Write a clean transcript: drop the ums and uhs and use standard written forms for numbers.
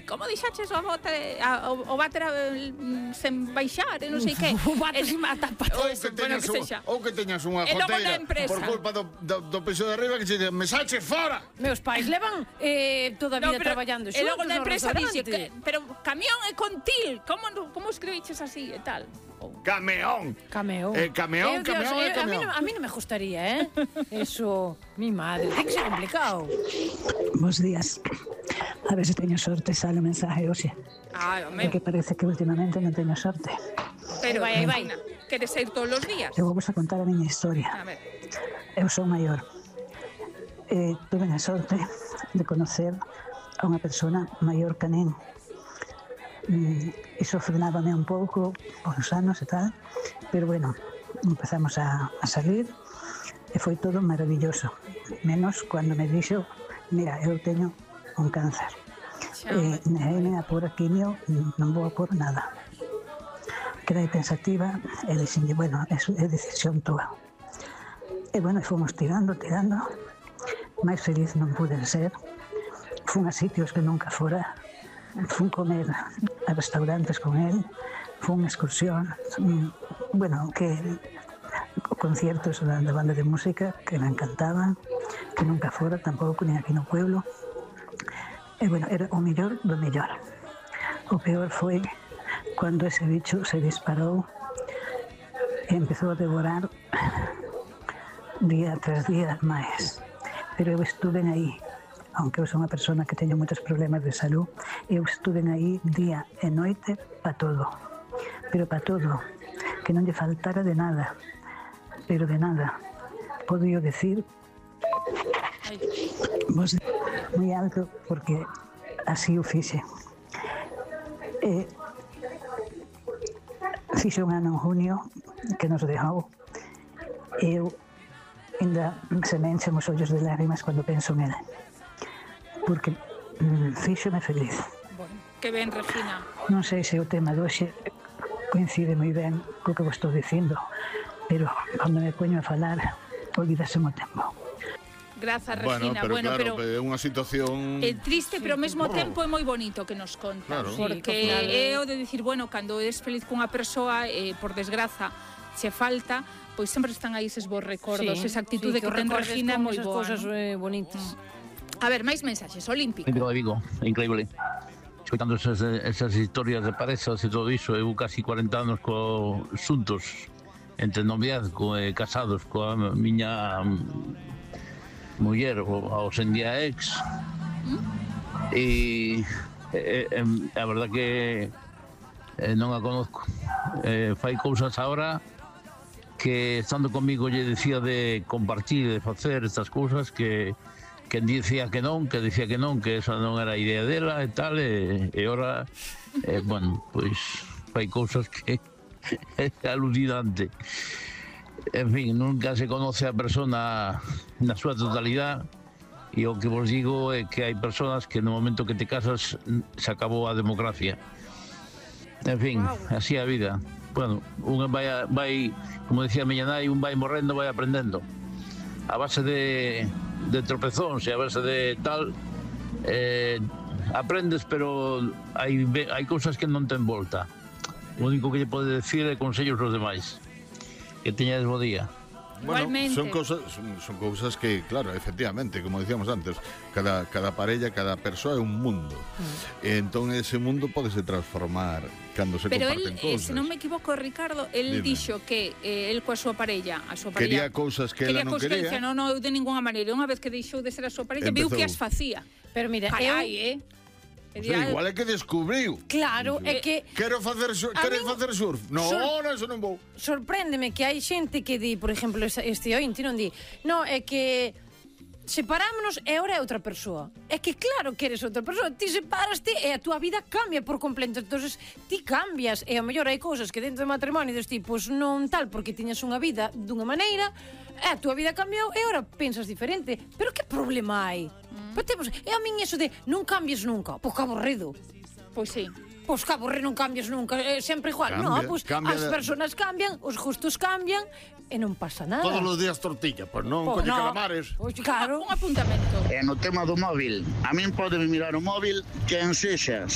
como deixaches o bote o váter sen baixar, non sei que. O váter sin matar Ou que teñas unha goteira por culpa do piso de arriba que se dice, me saches fora. Meus pais levan toda a vida traballando xuntos. E logo na empresa dixe, pero camión e contil, como escribiches así e tal? Cameón. Cameón. Cameón. A mí non me gustaría, Eso, mi madre, ten que ser complicado. Bos días. A ver se teño sorte, sale o mensaje hoxe. Porque parece que últimamente non teño sorte. Pero vai. Queres ir todos os días? Eu vou a contar a miña historia. A ver. Eu son maior. Tuve a sorte de conocer a unha persona maior que nen. Iso frenábame un pouco os anos e tal, pero bueno, empezamos a salir e foi todo maravilloso, menos cando me dixo, mira, eu teño un cáncer, a por a quimio non vou a por nada. Quedei pensativa e dixenlle, bueno, é decisión túa. E bueno, fomos tirando, máis feliz non pude ser, fun a sitios que nunca fora, fun comer a restaurantes con él, fun a excursión, bueno, que conciertos da banda de música que me encantaban, que nunca fora tampouco, ni aquí no pueblo. E bueno, era o mellor do mellor. O peor foi cando ese bicho se disparou e empezou a devorar día tras día máis. Pero eu estuve aí, aunque eu sou unha persona que teño moitos problemas de salud, eu estuve aí día e noite pa todo. Pero pa todo, que non lle faltara de nada, pero de nada. Podo eu decir moi alto, porque así o fixe. Fixe un ano en junio que nos dejou. Eu ainda se me enchan os ollos de lágrimas cando penso en ele, porque fíxome feliz. Bueno, que ben, Regina. Non sei se o tema de hoxe coincide moi ben co que vos estou dicindo, pero cando me poño a falar, olvídase o tempo. Grazas, Regina. Bueno, pero é unha situación... É triste, pero ao mesmo tempo é moi bonito que nos contas. Claro. Porque é o de dicir, bueno, cando és feliz cunha persoa, por desgraza, che falta, pois sempre están aí eses bons recordos, esa actitude que ten Regina moi boa. Esas cousas bonitas. A ver, máis mensaxes, Olímpico. Olímpico de Vigo, increíble. Escoitando esas historias de parezas e todo iso, eu casi 40 anos xuntos, entre noviazgo e casados coa miña muller, ao sen día ex, e a verdad que non a conozco. Fai cousas agora que estando comigo lle decía de compartir, de facer estas cousas que dicía que non, que esa non era a idea dela e tal, e ora, bueno, pois fai cousas que é alucinante. En fin, nunca se conoce a persona na súa totalidade, e o que vos digo é que hai personas que no momento que te casas se acabou a democracia. En fin, así é a vida. Bueno, un vai, como decía a miña nai, un vai morrendo, vai aprendendo. A base de tropezóns e a base de tal, aprendes, pero hai cousas que non ten volta. O único que lle pode decir é consellos aos demais. Que teñades bo día. Bueno, son cousas que, claro, efectivamente, como decíamos antes, cada parella, cada persoa é un mundo. Entón ese mundo podese transformar cando se comparten cousas. Pero se non me equivoco, Ricardo, el dixo que el coa súa parella, quería cousas que ela non quería. Non, de ninguna maneira. Unha vez que deixou de ser a súa parella, viu que as facía. Pero mira, igual é que descubriu. Claro, é que quero facer surf. Non, eso non vou. Sorpréndeme que hai xente que di, por exemplo, este ointe non di, no, é que separámonos e ahora é outra persoa. É que claro que eres outra persoa, ti separaste e a túa vida cambia por completo. Entonces ti cambias e ao mellor hai cousas que dentro do matrimonio dos tipos non tal porque tiñas unha vida dunha maneira e a túa vida cambiou e ahora pensas diferente. Pero que problema hai? E a min eso de non cambies nunca, pois que aburrido. Pois sí. Pois que aburrido, non cambies nunca, é sempre igual. Non, pois as persoas cambian, os gustos cambian e non pasa nada. Todos os días tortilla, pois non colle calamares. Pois claro. Un apuntamento. E no tema do móvil, a min pode mirar o móvil quen sexa,